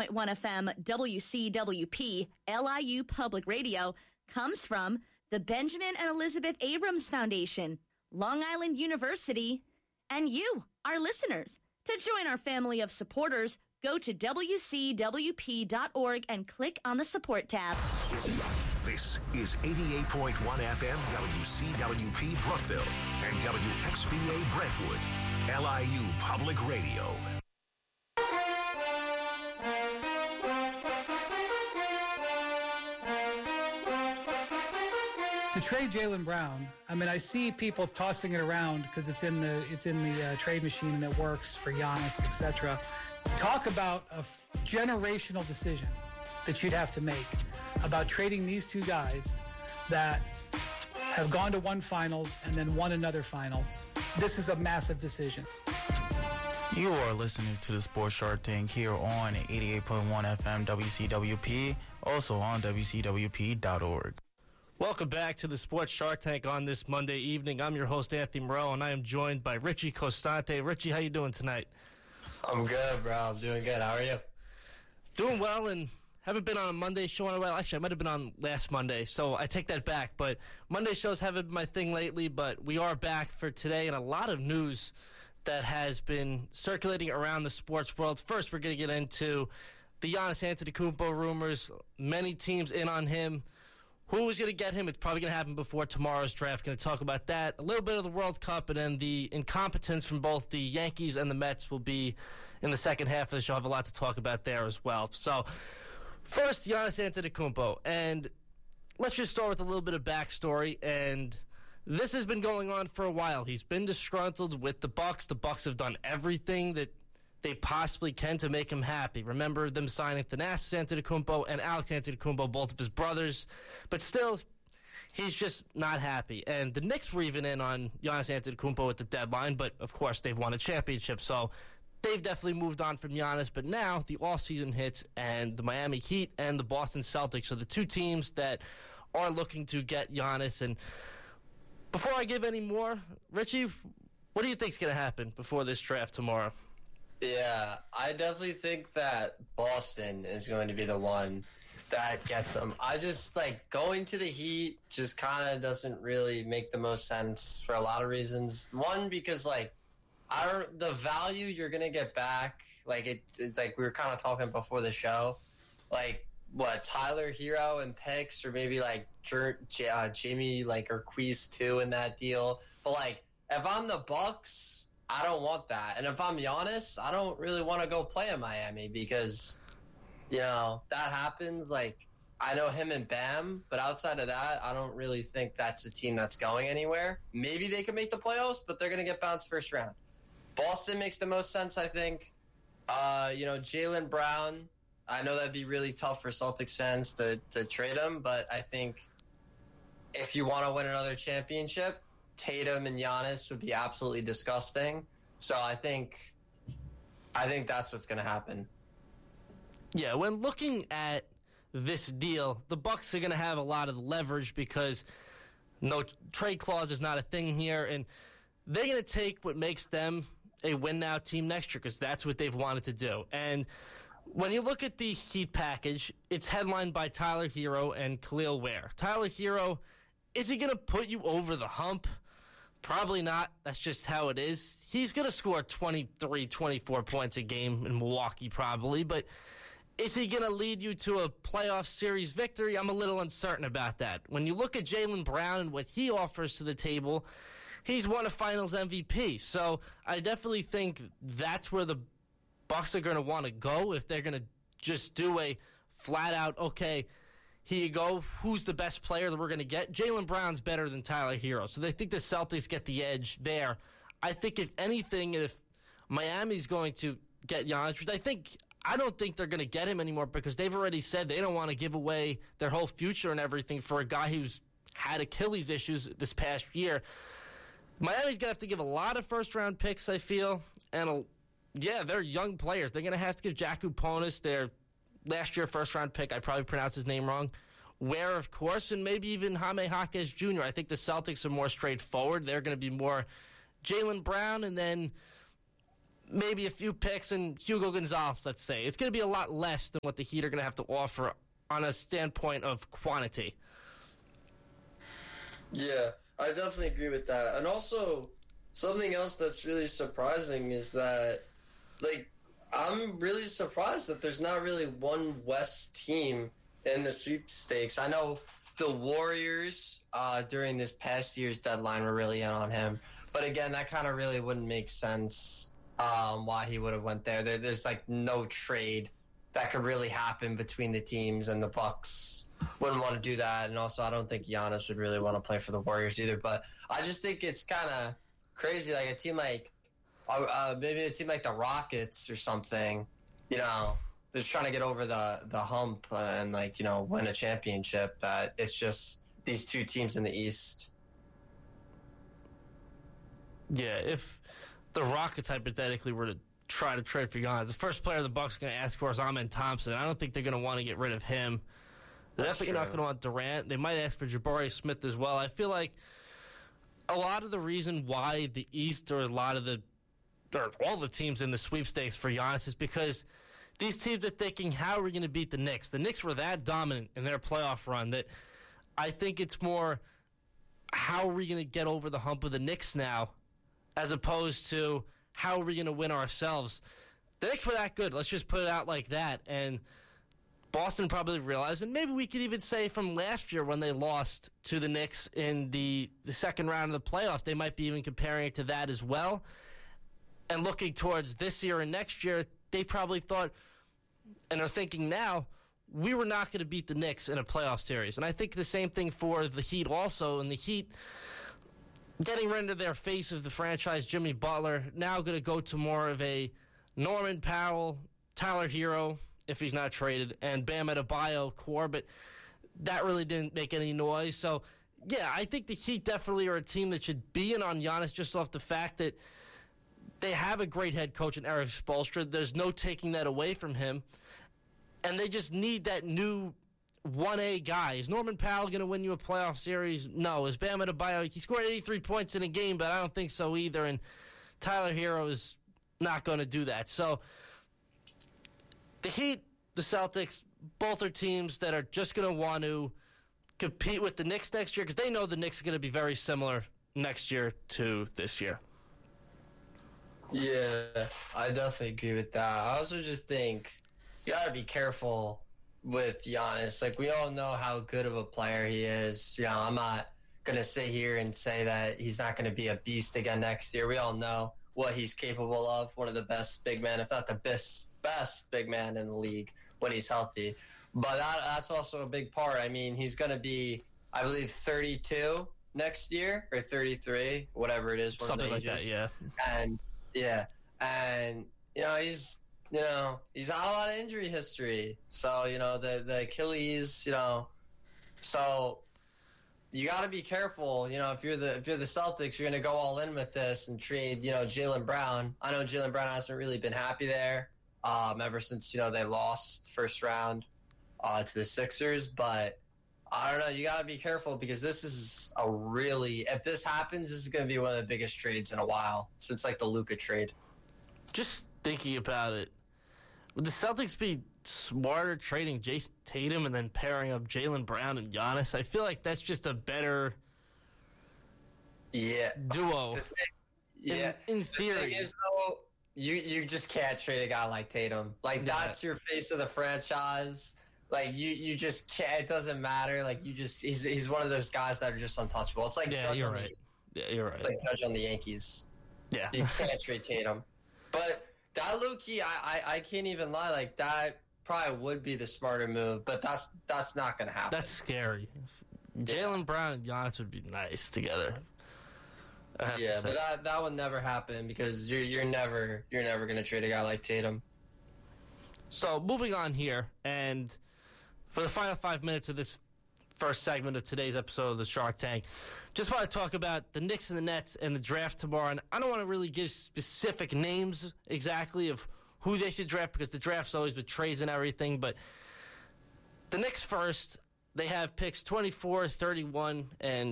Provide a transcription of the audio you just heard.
FM WCWP LIU Public Radio comes from the Benjamin and Elizabeth Abrams Foundation, Long Island University, and you, our listeners. To join our family of supporters, go to WCWP.org and click on the support tab. This is 88.1 FM WCWP Brookville and WXBA Brentwood, LIU Public Radio. To trade Jaylen Brown, I mean, I see people tossing it around because it's in the trade machine and it works for Giannis, etc. Talk about a generational decision that you'd have to make about trading these two guys that have gone to one finals and then won another finals. This is a massive decision. You are listening to the Sports Shark Tank here on 88.1 FM WCWP, also on WCWP.org. Welcome back to the Sports Shark Tank on this Monday evening. I'm your host, Anthony Morel, and I am joined by Richie Costante. Richie, how you doing tonight? I'm good, bro. I'm doing good. How are you? Doing well, and haven't been on a Monday show in a while. Actually, I might have been on last Monday, so I take that back. But Monday shows haven't been my thing lately, but we are back for today, and a lot of news that has been circulating around the sports world. First, we're going to get into the Giannis Antetokounmpo rumors. Many teams in on him. Who is going to get him? It's probably going to happen before tomorrow's draft. Going to talk about that. A little bit of the World Cup, and then the incompetence from both the Yankees and the Mets will be in the second half of the show. I'll have a lot to talk about there as well. So, first, Giannis Antetokounmpo. And let's just start with a little bit of backstory. And this has been going on for a while. He's been disgruntled with the Bucks. The Bucks have done everything that they possibly can to make him happy. Remember them signing Thanasis Antetokounmpo and Alex Antetokounmpo, both of his brothers. But still, he's just not happy. And the Knicks were even in on Giannis Antetokounmpo at the deadline, but of course they've won a championship, so they've definitely moved on from Giannis. But now the offseason hits, and the Miami Heat and the Boston Celtics are the two teams that are looking to get Giannis. And before I give any more, Richie, what do you think's going to happen before this draft tomorrow? Yeah, I definitely think that Boston is going to be the one that gets him. I just, going to the Heat just kind of doesn't really make the most sense for a lot of reasons. One, because, the value you're going to get back, we were kind of talking before the show, Tyler Hero and picks, or maybe, Jamie, Urquiz, too, in that deal. But, if I'm the Bucks, I don't want that. And if I'm Giannis, I don't really want to go play in Miami because, that happens. I know him and Bam, but outside of that, I don't really think that's a team that's going anywhere. Maybe they can make the playoffs, but they're going to get bounced first round. Boston makes the most sense, I think. Jaylen Brown, I know that'd be really tough for Celtics fans to trade him, but I think if you want to win another championship, Tatum and Giannis would be absolutely disgusting. So I think that's what's going to happen. Yeah, when looking at this deal, the Bucks are going to have a lot of leverage because no trade clause is not a thing here, and they're going to take what makes them a win-now team next year because that's what they've wanted to do. And when you look at the Heat package, it's headlined by Tyler Hero and Khalil Ware. Tyler Hero, is he going to put you over the hump? Probably not. That's just how it is. He's going to score 23, 24 points a game in Milwaukee probably, but is he going to lead you to a playoff series victory? I'm a little uncertain about that. When you look at Jaylen Brown and what he offers to the table, he's won a Finals MVP. So I definitely think that's where the Bucks are going to want to go if they're going to just do a flat-out, okay, here you go. Who's the best player that we're going to get? Jaylen Brown's better than Tyler Hero. So they think the Celtics get the edge there. I think if anything, if Miami's going to get Giannis, which I don't think they're going to get him anymore because they've already said they don't want to give away their whole future and everything for a guy who's had Achilles issues this past year. Miami's going to have to give a lot of first-round picks, I feel. And, they're young players. They're going to have to give Jaku Ponis their last year first-round pick. I probably pronounced his name wrong. Ware, of course, and maybe even Jaime Jaquez Jr. I think the Celtics are more straightforward. They're going to be more Jaylen Brown, and then maybe a few picks and Hugo Gonzalez, let's say. It's going to be a lot less than what the Heat are going to have to offer on a standpoint of quantity. Yeah, I definitely agree with that. And also, something else that's really surprising is that, like, I'm really surprised that there's not really one West team in the sweepstakes. I know the Warriors during this past year's deadline were really in on him. But again, that kind of really wouldn't make sense why he would have went there. There's like no trade that could really happen between the teams, and the Bucks wouldn't want to do that. And also, I don't think Giannis would really want to play for the Warriors either. But I just think it's kind of crazy. Like a team like maybe a team like the Rockets or something, you know, just trying to get over the hump and like, you know, win a championship. That it's just these two teams in the East. Yeah, if the Rockets hypothetically were to try to trade for Giannis, the first player the Bucks are going to ask for is Amen Thompson. I don't think they're going to want to get rid of him. They're definitely not going to want Durant. They might ask for Jabari Smith as well. I feel like a lot of the reason why the East or all the teams in the sweepstakes for Giannis is because these teams are thinking, how are we going to beat the Knicks? The Knicks were that dominant in their playoff run that I think it's more, how are we going to get over the hump of the Knicks now, as opposed to how are we going to win ourselves. The Knicks were that good. Let's just put it out like that. And Boston probably realized, and maybe we could even say from last year when they lost to the Knicks in the second round of the playoffs, they might be even comparing it to that as well. And looking towards this year and next year, they probably thought, and are thinking now, we were not going to beat the Knicks in a playoff series. And I think the same thing for the Heat also. And the Heat getting rid of their face of the franchise, Jimmy Butler, now going to go to more of a Norman Powell, Tyler Hero, if he's not traded, and Bam Adebayo core, but that really didn't make any noise. So, yeah, I think the Heat definitely are a team that should be in on Giannis just off the fact that they have a great head coach in Erik Spoelstra. There's no taking that away from him. And they just need that new 1A guy. Is Norman Powell going to win you a playoff series? No. Is Bam Adebayo? He scored 83 points in a game, but I don't think so either. And Tyler Hero is not going to do that. So the Heat, the Celtics, both are teams that are just going to want to compete with the Knicks next year because they know the Knicks are going to be very similar next year to this year. Yeah, I definitely agree with that. I also just think you got to be careful with Giannis. Like, we all know how good of a player he is. You know, I'm not going to sit here and say that he's not going to be a beast again next year. We all know what he's capable of. One of the best big men, if not the best big man in the league when he's healthy. But that's also a big part. I mean, he's going to be, I believe, 32 next year or 33, whatever it is. Something like that, yeah. And, yeah. And, you know, he's had a lot of injury history. So, you know, the Achilles, you know, so you got to be careful. You know, if you're the Celtics, you're going to go all in with this and trade, you know, Jaylen Brown. I know Jaylen Brown hasn't really been happy there ever since, you know, they lost first round to the Sixers. But I don't know. You got to be careful because this is if this happens, this is going to be one of the biggest trades in a while since like the Luka trade. Just thinking about it, would the Celtics be smarter trading Jason Tatum and then pairing up Jaylen Brown and Giannis? I feel like that's just a better duo. In theory. The thing is, though, you just can't trade a guy like Tatum. Like, that's your face of the franchise. Like, you just can't. It doesn't matter. Like, he's one of those guys that are just untouchable. It's like Judge you're right. It's like Judge on the Yankees. Yeah. You can't trade Tatum. But that low-key, I can't even lie. Like, that probably would be the smarter move, but that's not going to happen. That's scary. Jaylen Brown and Giannis would be nice together. Yeah, but that would never happen because you're never going to trade a guy like Tatum. So, moving on here, and for the final 5 minutes of this first segment of today's episode of the Shark Tank, just want to talk about the Knicks and the Nets and the draft tomorrow. And I don't want to really give specific names exactly of who they should draft because the draft's always with trades and everything. But the Knicks first, they have picks 24, 31, and